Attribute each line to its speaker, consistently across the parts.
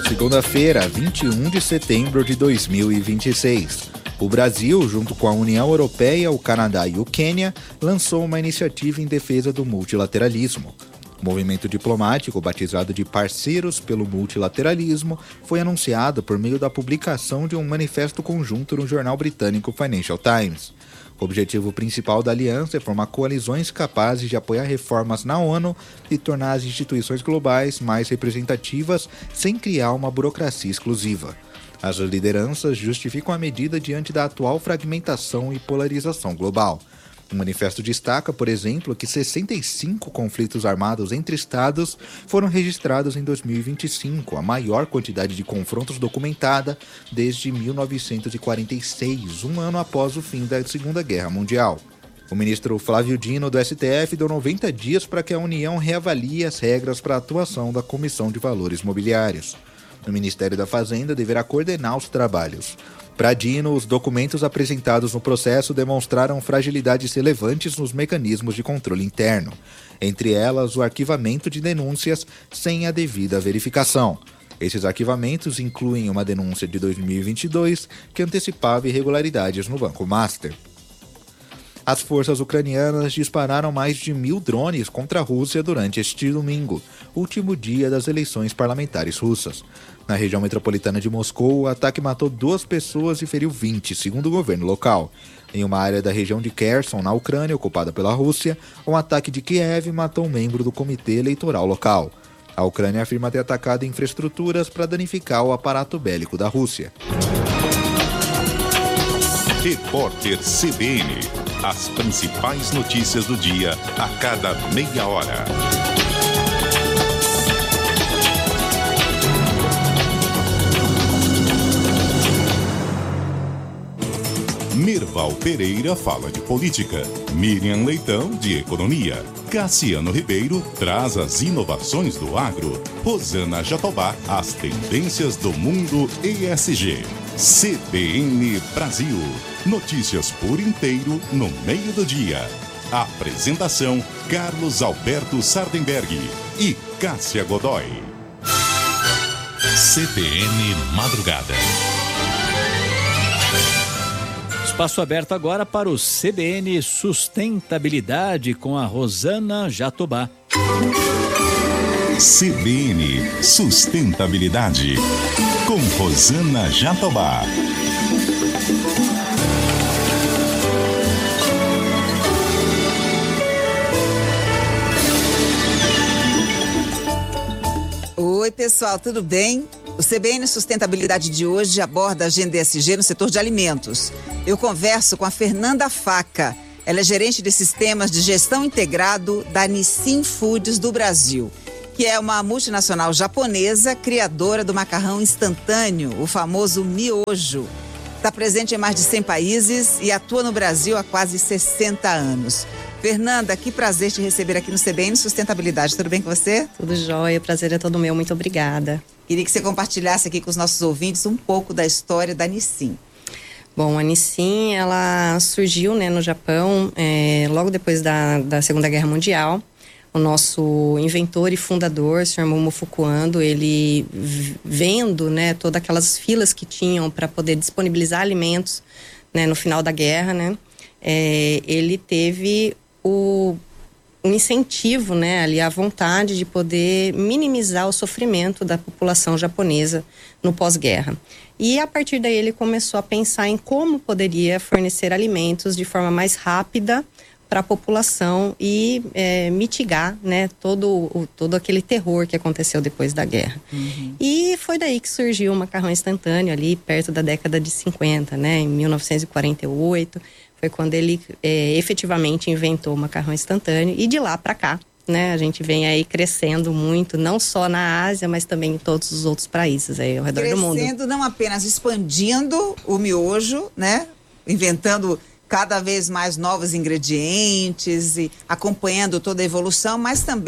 Speaker 1: Segunda-feira, 21 de setembro de 2026. O Brasil, junto com a União Europeia, o Canadá e o Quênia, lançou uma iniciativa em defesa do multilateralismo. O movimento diplomático, batizado de Parceiros pelo Multilateralismo, foi anunciado por meio da publicação de um manifesto conjunto no jornal britânico Financial Times. O objetivo principal da aliança é formar coalizões capazes de apoiar reformas na ONU e tornar as instituições globais mais representativas sem criar uma burocracia exclusiva. As lideranças justificam a medida diante da atual fragmentação e polarização global. O manifesto destaca, por exemplo, que 65 conflitos armados entre estados foram registrados em 2025, a maior quantidade de confrontos documentada desde 1946, um ano após o fim da Segunda Guerra Mundial. O ministro Flávio Dino, do STF, deu 90 dias para que a União reavalie as regras para a atuação da Comissão de Valores Mobiliários. O Ministério da Fazenda deverá coordenar os trabalhos. Para Dino, os documentos apresentados no processo demonstraram fragilidades relevantes nos mecanismos de controle interno, entre elas o arquivamento de denúncias sem a devida verificação. Esses arquivamentos incluem uma denúncia de 2022 que antecipava irregularidades no Banco Master. As forças ucranianas dispararam mais de 1.000 drones contra a Rússia durante este domingo, último dia das eleições parlamentares russas. Na região metropolitana de Moscou, o ataque matou 2 pessoas e feriu 20, segundo o governo local. Em uma área da região de Kherson, na Ucrânia, ocupada pela Rússia, um ataque de Kiev matou um membro do comitê eleitoral local. A Ucrânia afirma ter atacado infraestruturas para danificar o aparato bélico da Rússia.
Speaker 2: Repórter CBN. As principais notícias do dia a cada meia hora. Mirval Pereira fala de política, Miriam Leitão de economia, Cassiano Ribeiro traz as inovações do agro, Rosana Jatobá as tendências do mundo ESG. CBN Brasil, notícias por inteiro no meio do dia. Apresentação Carlos Alberto Sardenberg e Cássia Godoy. CBN Madrugada.
Speaker 3: Espaço aberto agora para o CBN Sustentabilidade com a Rosana Jatobá.
Speaker 2: CBN Sustentabilidade com Rosana Jatobá.
Speaker 4: Oi, pessoal, tudo bem? O CBN Sustentabilidade de hoje aborda a agenda ESG no setor de alimentos. Eu converso com a Fernanda Faca. Ela é gerente de sistemas de gestão integrado da Nissin Foods do Brasil, que é uma multinacional japonesa criadora do macarrão instantâneo, o famoso miojo. Está presente em mais de 100 países e atua no Brasil há quase 60 anos. Fernanda, que prazer te receber aqui no CBN Sustentabilidade. Tudo bem com você?
Speaker 5: Tudo jóia, o prazer é todo meu, muito obrigada.
Speaker 4: Queria que você compartilhasse aqui com os nossos ouvintes um pouco da história da Nissin.
Speaker 5: Bom, a Nissin, ela surgiu, no Japão, logo depois da Segunda Guerra Mundial. O nosso inventor e fundador, o Sr. Momofuku Ando, ele vendo, todas aquelas filas que tinham para poder disponibilizar alimentos, no final da guerra, ele teve um incentivo, ali, a vontade de poder minimizar o sofrimento da população japonesa no pós-guerra. E a partir daí ele começou a pensar em como poderia fornecer alimentos de forma mais rápida para a população e mitigar, todo aquele terror que aconteceu depois da guerra. Uhum. E foi daí que surgiu o macarrão instantâneo ali perto da década de 50, em 1948. Foi quando ele efetivamente inventou o macarrão instantâneo e de lá para cá, a gente vem aí crescendo muito, não só na Ásia, mas também em todos os outros países aí ao redor do mundo.
Speaker 4: Crescendo, não apenas expandindo o miojo, inventando cada vez mais novos ingredientes e acompanhando toda a evolução, mas também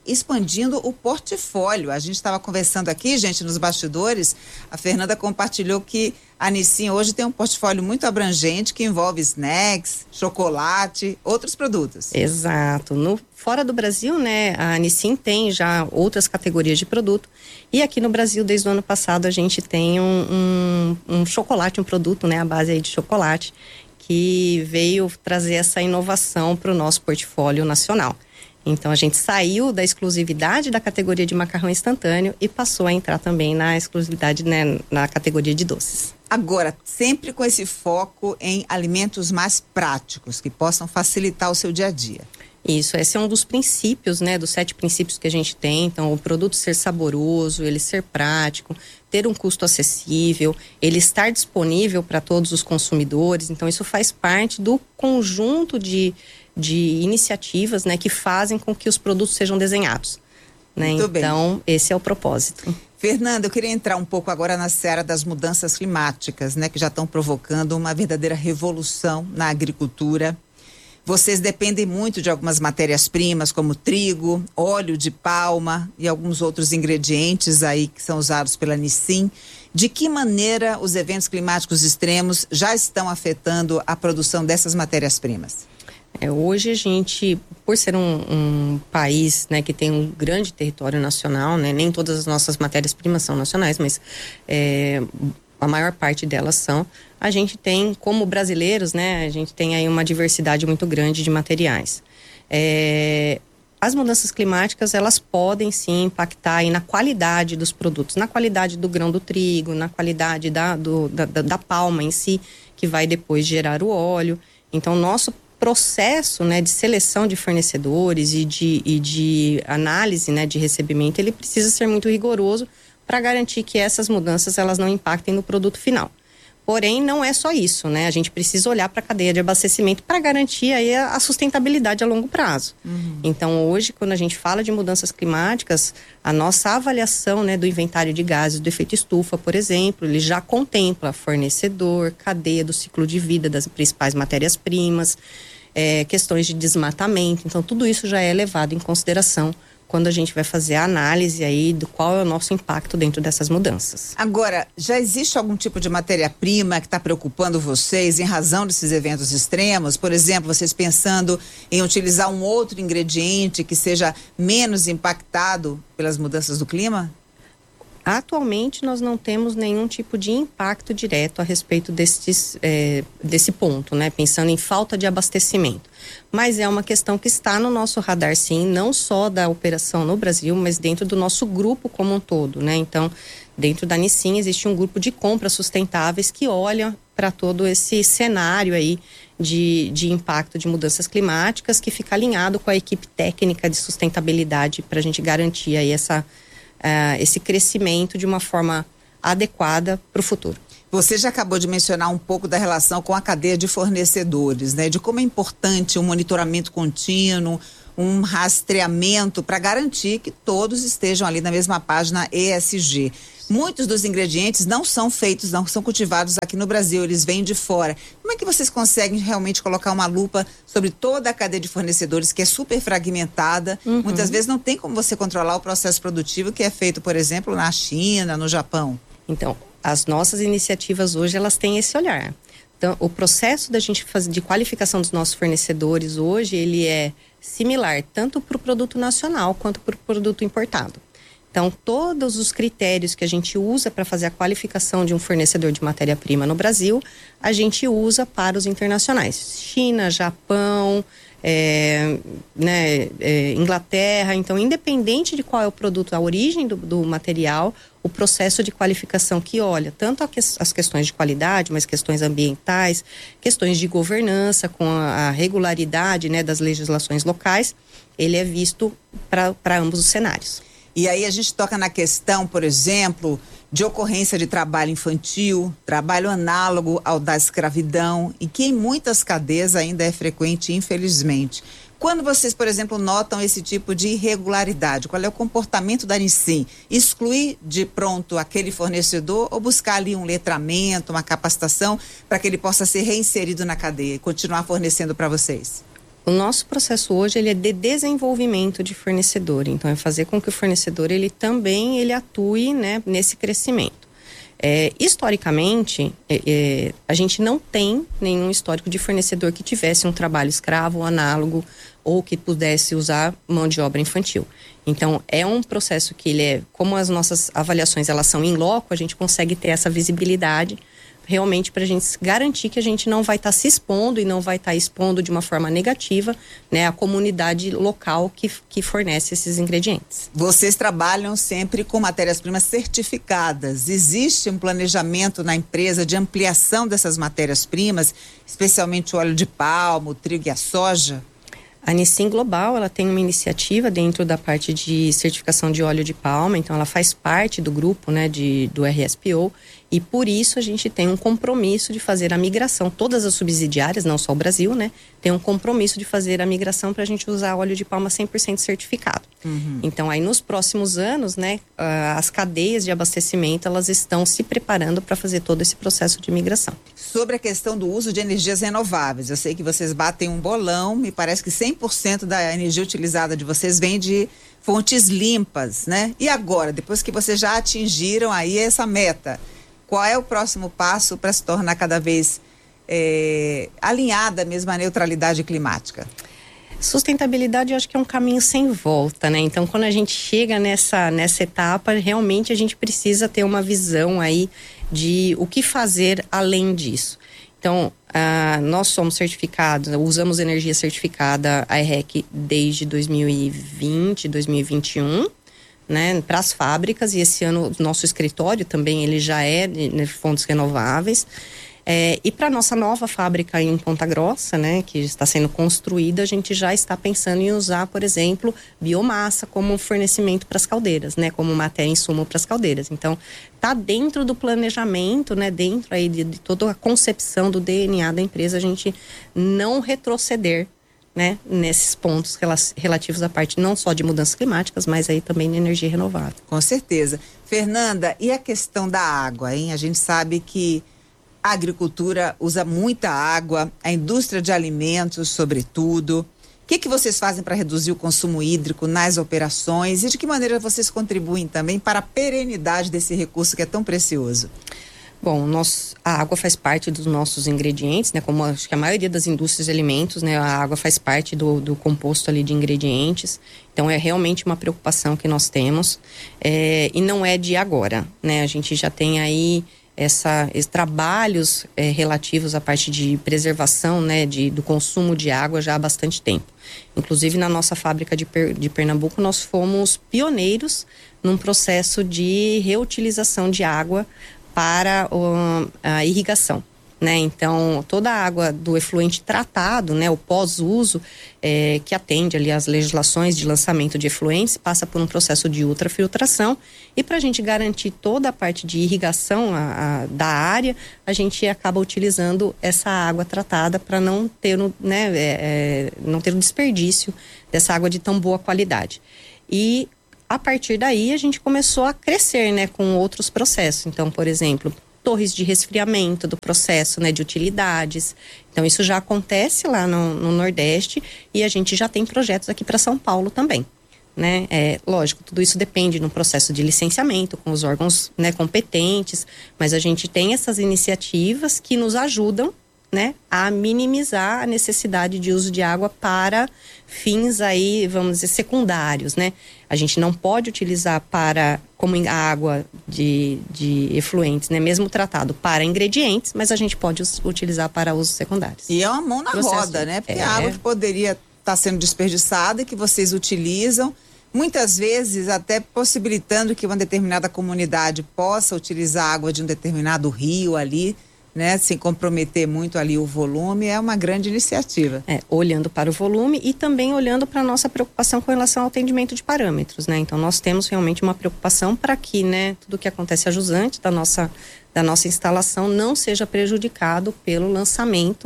Speaker 4: expandindo o portfólio. A gente estava conversando aqui, gente, nos bastidores, a Fernanda compartilhou que a Nissin hoje tem um portfólio muito abrangente que envolve snacks, chocolate, outros produtos.
Speaker 5: Exato. Fora do Brasil, né, a Nissin tem já outras categorias de produto. E aqui no Brasil, desde o ano passado, a gente tem um chocolate, um produto, né, à base aí de chocolate, que veio trazer essa inovação para o nosso portfólio nacional. Então, a gente saiu da exclusividade da categoria de macarrão instantâneo e passou a entrar também na exclusividade, né, na categoria de doces.
Speaker 4: Agora, sempre com esse foco em alimentos mais práticos, que possam facilitar o seu dia a dia.
Speaker 5: Isso, esse é um dos princípios, né, dos 7 princípios que a gente tem. Então, o produto ser saboroso, ele ser prático, ter um custo acessível, ele estar disponível para todos os consumidores. Então, isso faz parte do conjunto de iniciativas, né, que fazem com que os produtos sejam desenhados, né?
Speaker 4: Muito
Speaker 5: então,
Speaker 4: bem.
Speaker 5: Esse é o propósito.
Speaker 4: Fernanda, eu queria entrar um pouco agora na seara das mudanças climáticas, né, que já estão provocando uma verdadeira revolução na agricultura. Vocês dependem muito de algumas matérias-primas, como trigo, óleo de palma e alguns outros ingredientes aí que são usados pela Nissin. De que maneira os eventos climáticos extremos já estão afetando a produção dessas matérias-primas?
Speaker 5: Hoje a gente, por ser um país, né, que tem um grande território nacional, né, nem todas as nossas matérias-primas são nacionais, mas a maior parte delas são. A gente tem, como brasileiros, né, a gente tem aí uma diversidade muito grande de materiais. As mudanças climáticas, elas podem sim impactar aí na qualidade dos produtos, na qualidade do grão do trigo, na qualidade da palma em si, que vai depois gerar o óleo. Então, nosso processo, né, de seleção de fornecedores e de análise, né, de recebimento, ele precisa ser muito rigoroso para garantir que essas mudanças elas não impactem no produto final. Porém, não é só isso, né? A gente precisa olhar para a cadeia de abastecimento para garantir aí a sustentabilidade a longo prazo. Então, hoje, quando a gente fala de mudanças climáticas, a nossa avaliação, né, do inventário de gases do efeito estufa, por exemplo, ele já contempla fornecedor, cadeia do ciclo de vida das principais matérias-primas, questões de desmatamento. Então, tudo isso já é levado em consideração quando a gente vai fazer a análise aí do qual é o nosso impacto dentro dessas mudanças.
Speaker 4: Agora, já existe algum tipo de matéria-prima que está preocupando vocês em razão desses eventos extremos? Por exemplo, vocês pensando em utilizar um outro ingrediente que seja menos impactado pelas mudanças do clima?
Speaker 5: Atualmente, nós não temos nenhum tipo de impacto direto a respeito desse ponto, né? Pensando em falta de abastecimento. Mas é uma questão que está no nosso radar, sim, não só da operação no Brasil, mas dentro do nosso grupo como um todo, né? Então, dentro da Nissin existe um grupo de compras sustentáveis que olha para todo esse cenário aí de impacto de mudanças climáticas, que fica alinhado com a equipe técnica de sustentabilidade para a gente garantir aí esse crescimento de uma forma adequada para o futuro.
Speaker 4: Você já acabou de mencionar um pouco da relação com a cadeia de fornecedores, né? De como é importante um monitoramento contínuo, um rastreamento para garantir que todos estejam ali na mesma página ESG. Muitos dos ingredientes não são feitos, não são cultivados aqui no Brasil, eles vêm de fora. Como é que vocês conseguem realmente colocar uma lupa sobre toda a cadeia de fornecedores, que é super fragmentada? Muitas vezes não tem como você controlar o processo produtivo que é feito, por exemplo, na China, no Japão.
Speaker 5: Então, as nossas iniciativas hoje, elas têm esse olhar. Então, o processo da gente fazer de qualificação dos nossos fornecedores hoje, ele é similar tanto para o produto nacional quanto para o produto importado. Então, todos os critérios que a gente usa para fazer a qualificação de um fornecedor de matéria-prima no Brasil, a gente usa para os internacionais. China, Japão, Inglaterra. Então, independente de qual é o produto, a origem do material, o processo de qualificação que olha tanto as questões de qualidade, mas questões ambientais, questões de governança com a regularidade, né, das legislações locais, ele é visto para ambos os cenários.
Speaker 4: E aí a gente toca na questão, por exemplo, de ocorrência de trabalho infantil, trabalho análogo ao da escravidão, e que em muitas cadeias ainda é frequente, infelizmente. Quando vocês, por exemplo, notam esse tipo de irregularidade, qual é o comportamento da Nissin? Excluir de pronto aquele fornecedor ou buscar ali um letramento, uma capacitação para que ele possa ser reinserido na cadeia e continuar fornecendo para vocês?
Speaker 5: O nosso processo hoje ele é de desenvolvimento de fornecedor, então é fazer com que o fornecedor ele atue, né, nesse crescimento. Historicamente, a gente não tem nenhum histórico de fornecedor que tivesse um trabalho escravo ou análogo ou que pudesse usar mão de obra infantil. Então, é um processo que como as nossas avaliações elas são in loco, a gente consegue ter essa visibilidade realmente para a gente garantir que a gente não vai estar se expondo e não vai estar expondo de uma forma negativa, né, a comunidade local que fornece esses ingredientes.
Speaker 4: Vocês trabalham sempre com matérias-primas certificadas. Existe um planejamento na empresa de ampliação dessas matérias-primas, especialmente o óleo de palma, o trigo e a soja?
Speaker 5: A Nissin Global, ela tem uma iniciativa dentro da parte de certificação de óleo de palma, então ela faz parte do grupo, né, do RSPO, e por isso a gente tem um compromisso de fazer a migração, todas as subsidiárias, não só o Brasil, né, tem um compromisso de fazer a migração para a gente usar óleo de palma 100% certificado. Então aí nos próximos anos, né, as cadeias de abastecimento, elas estão se preparando para fazer todo esse processo de migração.
Speaker 4: Sobre a questão do uso de energias renováveis, eu sei que vocês batem um bolão, me parece que 100% da energia utilizada de vocês vem de fontes limpas, né? E agora, depois que vocês já atingiram aí essa meta, qual é o próximo passo para se tornar cada vez alinhada mesmo à neutralidade climática?
Speaker 5: Sustentabilidade, eu acho que é um caminho sem volta, né? Então, quando a gente chega nessa etapa, realmente a gente precisa ter uma visão aí de o que fazer além disso. Então, nós somos certificados, usamos energia certificada AREC desde 2020, 2021, né, para as fábricas, e esse ano o nosso escritório também ele já é de fontes renováveis. E para a nossa nova fábrica em Ponta Grossa, né, que está sendo construída, a gente já está pensando em usar, por exemplo, biomassa como fornecimento para as caldeiras, né, como matéria-insumo para as caldeiras. Então, está dentro do planejamento, né, dentro aí de toda a concepção do DNA da empresa, a gente não retroceder, né, nesses pontos relativos à parte não só de mudanças climáticas, mas aí também de energia renovável.
Speaker 4: Com certeza. Fernanda, e a questão da água, hein? A gente sabe que a agricultura usa muita água, a indústria de alimentos, sobretudo. O que vocês fazem para reduzir o consumo hídrico nas operações e de que maneira vocês contribuem também para a perenidade desse recurso que é tão precioso?
Speaker 5: Bom, a água faz parte dos nossos ingredientes, né? Como acho que a maioria das indústrias de alimentos, né? A água faz parte do composto ali de ingredientes. Então, é realmente uma preocupação que nós temos. E não é de agora, né? A gente já tem aí esses trabalhos relativos à parte de preservação, né, do consumo de água já há bastante tempo. Inclusive, na nossa fábrica de Pernambuco, nós fomos pioneiros num processo de reutilização de água para a irrigação, né? Então, toda a água do efluente tratado, né, o pós-uso, que atende ali às legislações de lançamento de efluentes, passa por um processo de ultrafiltração, e para a gente garantir toda a parte de irrigação da área, a gente acaba utilizando essa água tratada para não ter, né, não ter o desperdício dessa água de tão boa qualidade. E a partir daí a gente começou a crescer, né, com outros processos. Então, por exemplo, torres de resfriamento do processo, né, de utilidades. Então, isso já acontece lá no Nordeste, e a gente já tem projetos aqui para São Paulo também, né? Lógico, tudo isso depende no processo de licenciamento com os órgãos, né, competentes, mas a gente tem essas iniciativas que nos ajudam, né, a minimizar a necessidade de uso de água para fins aí, vamos dizer, secundários, né? A gente não pode utilizar como a água de efluentes, né, mesmo tratado para ingredientes, mas a gente pode utilizar para usos secundários.
Speaker 4: E é uma mão na roda, né? Porque a água que poderia estar sendo desperdiçada e que vocês utilizam, muitas vezes até possibilitando que uma determinada comunidade possa utilizar a água de um determinado rio ali, né, sem comprometer muito ali o volume, é uma grande iniciativa.
Speaker 5: Olhando para o volume e também olhando para a nossa preocupação com relação ao atendimento de parâmetros, né? Então, nós temos realmente uma preocupação para que, né, tudo que acontece a jusante da nossa instalação não seja prejudicado pelo lançamento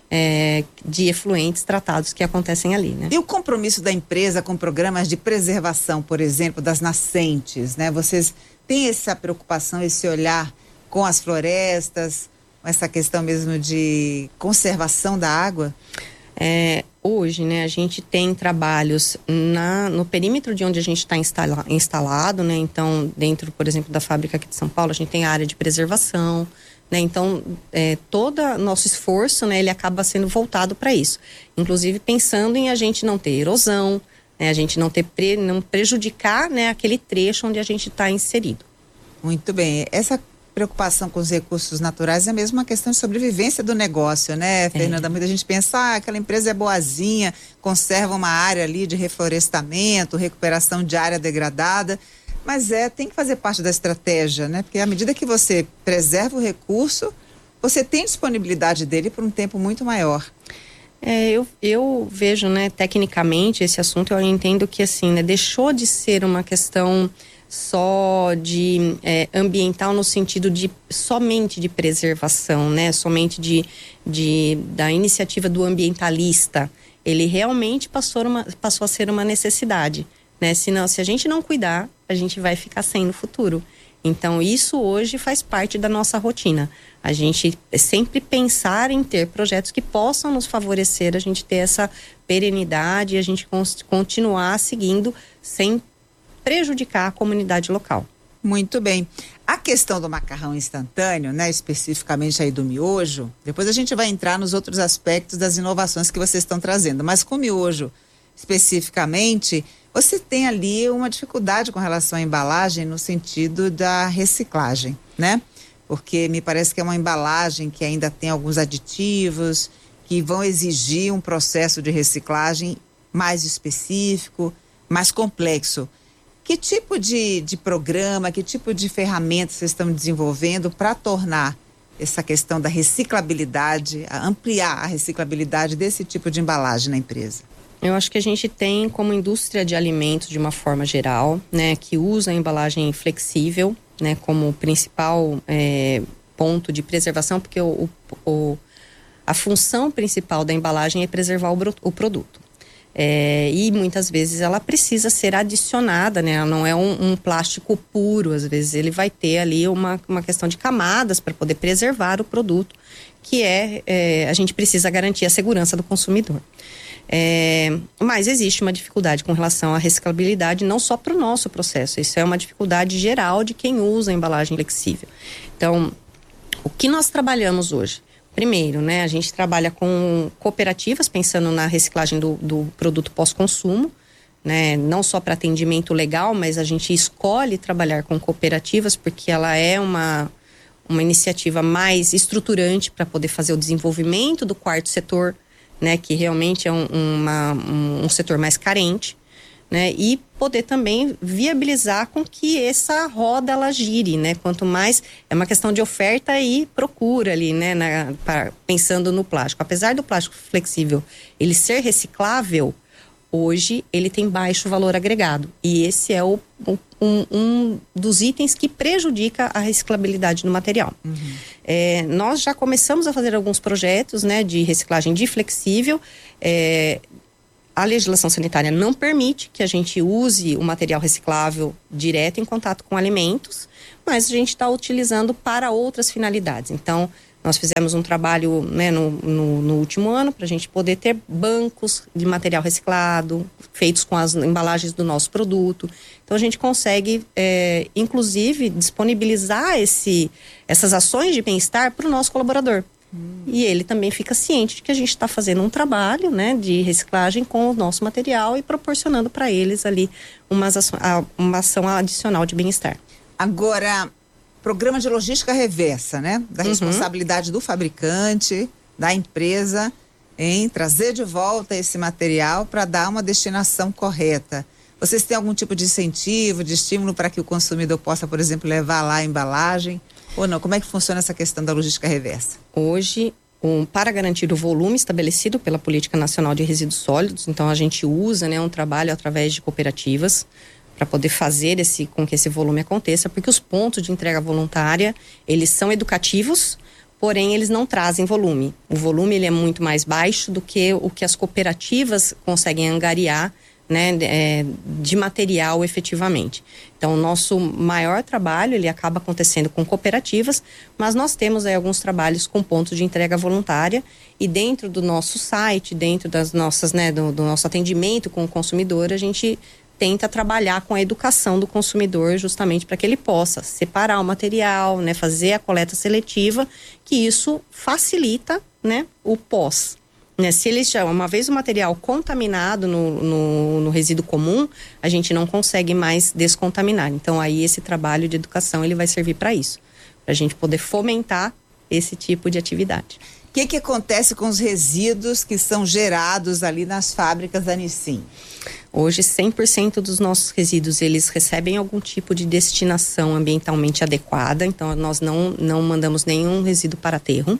Speaker 5: de efluentes tratados que acontecem ali, né?
Speaker 4: E o compromisso da empresa com programas de preservação, por exemplo, das nascentes, né? Vocês têm essa preocupação, esse olhar com as florestas, essa questão mesmo de conservação da água?
Speaker 5: Hoje, né, a gente tem trabalhos no perímetro de onde a gente está instalado, né? Então, dentro, por exemplo, da fábrica aqui de São Paulo, a gente tem a área de preservação, né? Então, todo nosso esforço, né, ele acaba sendo voltado para isso. Inclusive, pensando em a gente não ter erosão, né, a gente não prejudicar, né, aquele trecho onde a gente está inserido.
Speaker 4: Muito bem. Essa preocupação com os recursos naturais é mesmo uma questão de sobrevivência do negócio, né, Fernanda? Muita gente pensa, aquela empresa é boazinha, conserva uma área ali de reflorestamento, recuperação de área degradada, mas tem que fazer parte da estratégia, né? Porque à medida que você preserva o recurso, você tem disponibilidade dele por um tempo muito maior.
Speaker 5: Eu vejo, né, tecnicamente esse assunto, eu entendo que assim, né, deixou de ser uma questão só de ambiental no sentido de somente de preservação, né? Somente da iniciativa do ambientalista. Ele realmente passou a ser uma necessidade, né? Senão, se a gente não cuidar, a gente vai ficar sem no futuro. Então, isso hoje faz parte da nossa rotina. A gente sempre pensar em ter projetos que possam nos favorecer, a gente ter essa perenidade e a gente continuar seguindo sem prejudicar a comunidade local.
Speaker 4: Muito bem. A questão do macarrão instantâneo, né, especificamente aí do miojo, depois a gente vai entrar nos outros aspectos das inovações que vocês estão trazendo, mas com o miojo especificamente, você tem ali uma dificuldade com relação à embalagem no sentido da reciclagem, né? Porque me parece que é uma embalagem que ainda tem alguns aditivos que vão exigir um processo de reciclagem mais específico, mais complexo. Que tipo de programa, que tipo de ferramenta vocês estão desenvolvendo para tornar essa questão da reciclabilidade, ampliar a reciclabilidade desse tipo de embalagem na empresa?
Speaker 5: Eu acho que a gente tem como indústria de alimentos de uma forma geral, né, que usa a embalagem flexível, né, como principal ponto de preservação, porque a função principal da embalagem é preservar o produto. E muitas vezes ela precisa ser adicionada, né? Ela não é um plástico puro, às vezes ele vai ter ali uma questão de camadas para poder preservar o produto, que a gente precisa garantir a segurança do consumidor. Mas existe uma dificuldade com relação à reciclabilidade, não só para o nosso processo, isso é uma dificuldade geral de quem usa a embalagem flexível. Então, o que nós trabalhamos hoje? Primeiro, né, a gente trabalha com cooperativas, pensando na reciclagem do produto pós-consumo, né, não só para atendimento legal, mas a gente escolhe trabalhar com cooperativas porque ela é uma iniciativa mais estruturante para poder fazer o desenvolvimento do quarto setor, né, que realmente é um setor mais carente, né, e poder também viabilizar com que essa roda ela gire, né? Quanto mais é uma questão de oferta e procura ali, né? Pensando no plástico, apesar do plástico flexível ele ser reciclável, hoje ele tem baixo valor agregado e esse é um dos itens que prejudica a reciclabilidade do material. Nós já começamos a fazer alguns projetos, né, de reciclagem de flexível. A legislação sanitária não permite que a gente use o material reciclável direto em contato com alimentos, mas a gente está utilizando para outras finalidades. Então, nós fizemos um trabalho, né, no último ano para a gente poder ter bancos de material reciclado, feitos com as embalagens do nosso produto. Então, a gente consegue, inclusive, disponibilizar essas ações de bem-estar para o nosso colaborador. E ele também fica ciente de que a gente está fazendo um trabalho, né, de reciclagem com o nosso material e proporcionando para eles ali uma ação adicional de bem-estar.
Speaker 4: Agora, programa de logística reversa, né? Da responsabilidade do fabricante, da empresa, em trazer de volta esse material para dar uma destinação correta. Vocês têm algum tipo de incentivo, de estímulo para que o consumidor possa, por exemplo, levar lá a embalagem? Ou não? Como é que funciona essa questão da logística reversa?
Speaker 5: Hoje, para garantir o volume estabelecido pela Política Nacional de Resíduos Sólidos, então a gente usa, né, um trabalho através de cooperativas para poder fazer com que esse volume aconteça, porque os pontos de entrega voluntária, eles são educativos, porém eles não trazem volume. O volume ele é muito mais baixo do que o que as cooperativas conseguem angariar, né, de material efetivamente. Então, o nosso maior trabalho, ele acaba acontecendo com cooperativas, mas nós temos aí alguns trabalhos com pontos de entrega voluntária e dentro do nosso site, dentro das nossas, né, do nosso atendimento com o consumidor, a gente tenta trabalhar com a educação do consumidor justamente para que ele possa separar o material, né, fazer a coleta seletiva, que isso facilita, né, o pós. Né, se ele já, uma vez o material contaminado no resíduo comum, a gente não consegue mais descontaminar. Então aí esse trabalho de educação ele vai servir para isso, para a gente poder fomentar esse tipo de atividade.
Speaker 4: O que acontece com os resíduos que são gerados ali nas fábricas da Nissin?
Speaker 5: Hoje 100% dos nossos resíduos eles recebem algum tipo de destinação ambientalmente adequada, então nós não mandamos nenhum resíduo para aterro.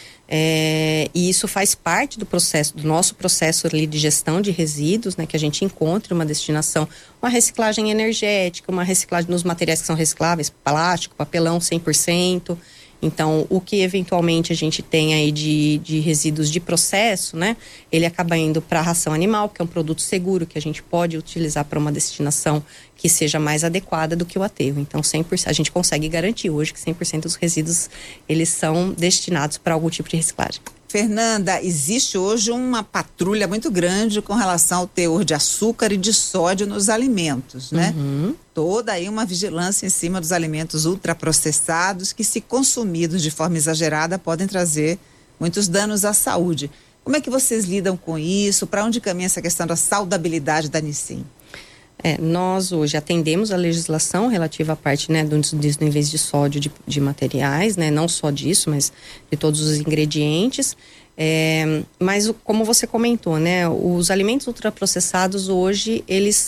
Speaker 5: E isso faz parte do nosso processo ali de gestão de resíduos, né, que a gente encontre uma destinação, uma reciclagem energética, uma reciclagem nos materiais que são recicláveis, plástico, papelão 100%. Então, o que eventualmente a gente tem aí de resíduos de processo, né, ele acaba indo para a ração animal, que é um produto seguro que a gente pode utilizar para uma destinação que seja mais adequada do que o aterro. Então, 100%, a gente consegue garantir hoje que 100% dos resíduos, eles são destinados para algum tipo de reciclagem.
Speaker 4: Fernanda, existe hoje uma patrulha muito grande com relação ao teor de açúcar e de sódio nos alimentos, né? Toda aí uma vigilância em cima dos alimentos ultraprocessados que, se consumidos de forma exagerada, podem trazer muitos danos à saúde. Como é que vocês lidam com isso? Para onde caminha essa questão da saudabilidade da Nissin?
Speaker 5: Nós hoje atendemos a legislação relativa à parte, né, dos níveis de sódio de materiais, né, não só disso, mas de todos os ingredientes. Mas como você comentou, né, os alimentos ultraprocessados hoje, eles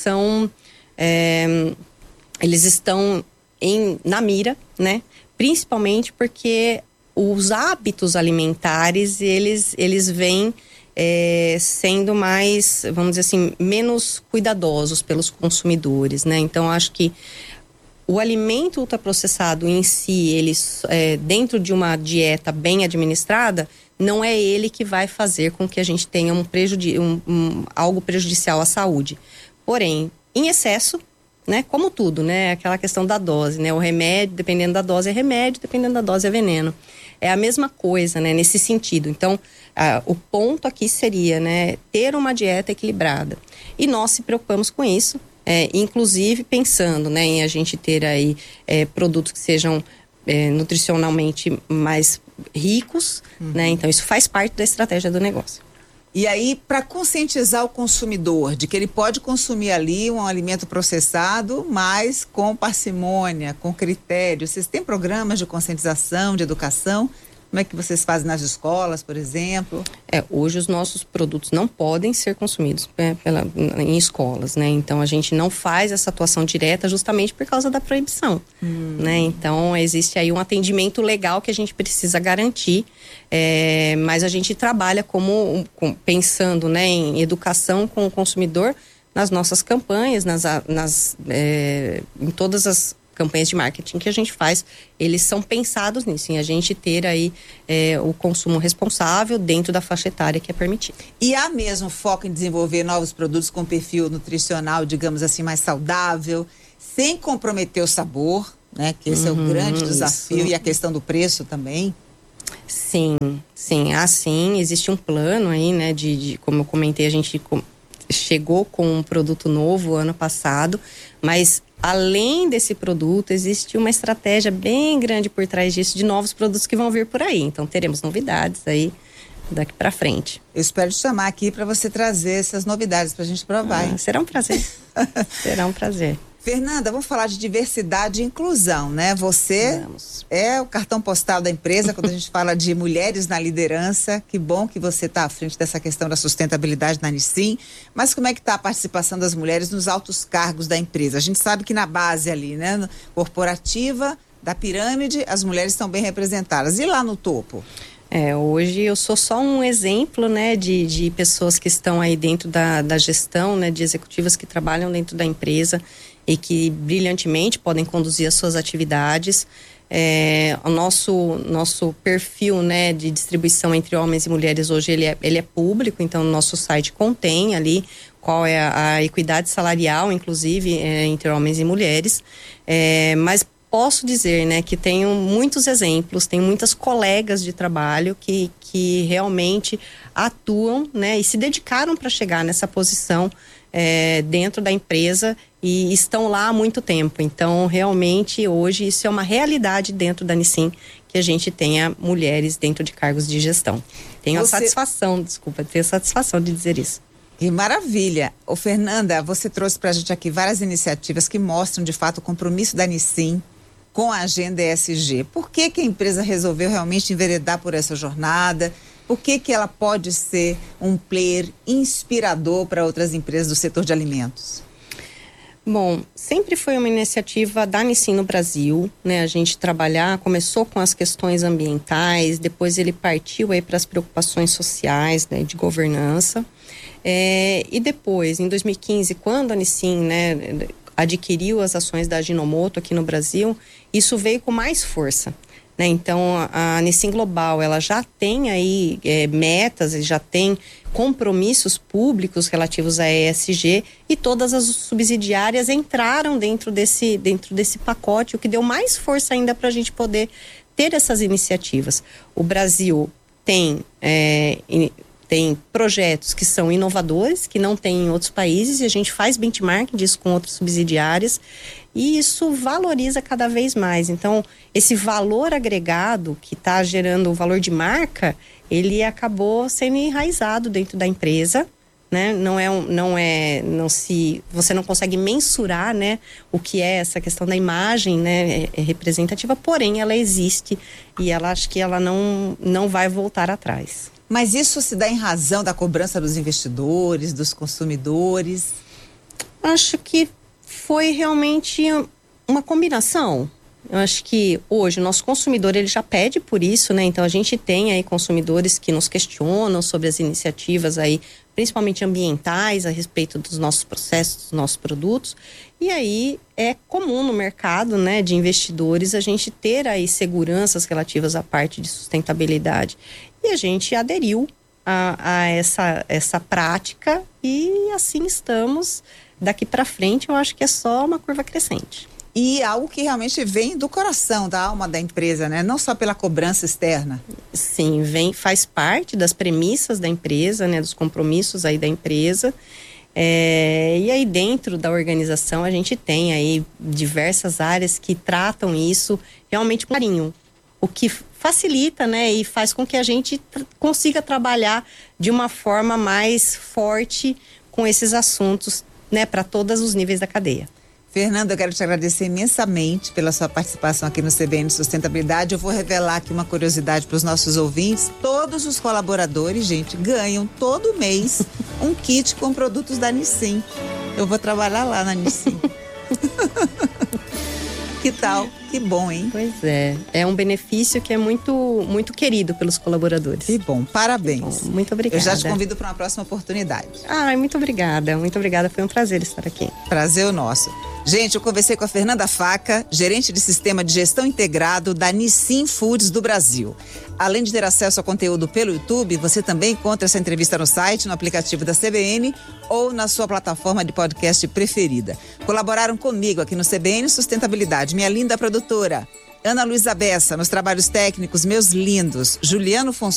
Speaker 5: estão na mira, né, principalmente porque os hábitos alimentares, eles vêm sendo mais, vamos dizer assim, menos cuidadosos pelos consumidores, né? Então, acho que o alimento ultraprocessado em si, dentro de uma dieta bem administrada, não é ele que vai fazer com que a gente tenha algo prejudicial à saúde. Porém, em excesso, né? Como tudo, né? Aquela questão da dose, né? O remédio, dependendo da dose é remédio, dependendo da dose é veneno. É a mesma coisa, né? Nesse sentido. Então, o ponto aqui seria, né, ter uma dieta equilibrada. E nós se preocupamos com isso, inclusive pensando, né, em a gente ter aí produtos que sejam nutricionalmente mais ricos, né? Então, isso faz parte da estratégia do negócio.
Speaker 4: E aí, para conscientizar o consumidor de que ele pode consumir ali um alimento processado, mas com parcimônia, com critério, vocês têm programas de conscientização, de educação? Como é que vocês fazem nas escolas, por exemplo?
Speaker 5: Hoje os nossos produtos não podem ser consumidos em escolas, né? Então a gente não faz essa atuação direta justamente por causa da proibição, né? Então existe aí um atendimento legal que a gente precisa garantir, mas a gente trabalha pensando, né, em educação com o consumidor nas nossas campanhas, em todas as campanhas de marketing que a gente faz, eles são pensados nisso, em a gente ter aí o consumo responsável dentro da faixa etária que é permitida.
Speaker 4: E há mesmo foco em desenvolver novos produtos com perfil nutricional, digamos assim, mais saudável, sem comprometer o sabor, né? Que esse é o grande desafio, isso. E a questão do preço também.
Speaker 5: Sim. Assim, existe um plano aí, né? Como eu comentei, a gente chegou com um produto novo ano passado, mas além desse produto, existe uma estratégia bem grande por trás disso, de novos produtos que vão vir por aí. Então, teremos novidades aí daqui para frente.
Speaker 4: Eu espero te chamar aqui para você trazer essas novidades para a gente provar.
Speaker 5: Será um prazer. Será um prazer.
Speaker 4: Fernanda, vamos falar de diversidade e inclusão, né? Você é o cartão postal da empresa quando a gente fala de mulheres na liderança. Que bom que você está à frente dessa questão da sustentabilidade na Nissin. Mas como é que está a participação das mulheres nos altos cargos da empresa? A gente sabe que na base ali, né, corporativa, da pirâmide, as mulheres estão bem representadas. E lá no topo?
Speaker 5: Hoje eu sou só um exemplo, né, de pessoas que estão aí dentro da gestão, né, de executivas que trabalham dentro da empresa e que brilhantemente podem conduzir as suas atividades. O nosso perfil, né, de distribuição entre homens e mulheres hoje ele é público, então o nosso site contém ali qual é a equidade salarial, inclusive, entre homens e mulheres. Mas posso dizer, né, que tenho muitos exemplos, tenho muitas colegas de trabalho que realmente atuam, né, e se dedicaram para chegar nessa posição dentro da empresa e estão lá há muito tempo. Então, realmente, hoje, isso é uma realidade dentro da Nissin, que a gente tenha mulheres dentro de cargos de gestão. Tenho a satisfação de dizer isso.
Speaker 4: Que maravilha! Ô, Fernanda, você trouxe para a gente aqui várias iniciativas que mostram, de fato, o compromisso da Nissin com a agenda ESG. Por que a empresa resolveu realmente enveredar por essa jornada? Por que ela pode ser um player inspirador para outras empresas do setor de alimentos?
Speaker 5: Bom, sempre foi uma iniciativa da Nissin no Brasil, né? A gente começou com as questões ambientais, depois ele partiu aí para as preocupações sociais, né, de governança. E depois, em 2015, quando a Nissin, né, adquiriu as ações da Ajinomoto aqui no Brasil, isso veio com mais força. Então, a Nissin Global, ela já tem aí metas e já tem compromissos públicos relativos à ESG e todas as subsidiárias entraram dentro desse pacote, o que deu mais força ainda para a gente poder ter essas iniciativas. O Brasil tem projetos que são inovadores, que não tem em outros países, e a gente faz benchmarking disso com outras subsidiárias, e isso valoriza cada vez mais. Então, esse valor agregado que está gerando o valor de marca, ele acabou sendo enraizado dentro da empresa, né? Você não consegue mensurar, né, o que é essa questão da imagem, né, representativa, porém ela existe e acho que ela não vai voltar atrás.
Speaker 4: Mas isso se dá em razão da cobrança dos investidores, dos consumidores?
Speaker 5: Acho que foi realmente uma combinação. Eu acho que hoje o nosso consumidor, ele já pede por isso, né? Então a gente tem aí consumidores que nos questionam sobre as iniciativas aí, principalmente ambientais, a respeito dos nossos processos, dos nossos produtos. E aí é comum no mercado, né, de investidores a gente ter aí seguranças relativas à parte de sustentabilidade. E a gente aderiu a essa prática e assim estamos. Daqui para frente eu acho que é só uma curva crescente.
Speaker 4: E algo que realmente vem do coração, da alma da empresa, né? Não só pela cobrança externa.
Speaker 5: Sim, faz parte das premissas da empresa, né? Dos compromissos aí da empresa. E aí dentro da organização a gente tem aí diversas áreas que tratam isso realmente com carinho. O que facilita, né? E faz com que a gente consiga trabalhar de uma forma mais forte com esses assuntos, né, para todos os níveis da cadeia.
Speaker 4: Fernanda, eu quero te agradecer imensamente pela sua participação aqui no CBN Sustentabilidade. Eu vou revelar aqui uma curiosidade para os nossos ouvintes. Todos os colaboradores, gente, ganham todo mês um kit com produtos da Nissin. Eu vou trabalhar lá na Nissin. Que tal? Que bom, hein?
Speaker 5: Pois é. É um benefício que é muito, muito querido pelos colaboradores.
Speaker 4: Que bom. Parabéns.
Speaker 5: Que bom. Muito obrigada.
Speaker 4: Eu já te convido para uma próxima oportunidade.
Speaker 5: Muito obrigada. Muito obrigada. Foi um prazer estar aqui.
Speaker 4: Prazer o nosso. Gente, eu conversei com a Fernanda Faca, gerente de sistema de gestão integrado da Nissin Foods do Brasil. Além de ter acesso ao conteúdo pelo YouTube, você também encontra essa entrevista no site, no aplicativo da CBN ou na sua plataforma de podcast preferida. Colaboraram comigo aqui no CBN Sustentabilidade, minha linda produtora, Ana Luísa Bessa, nos trabalhos técnicos, meus lindos, Juliano Fonseca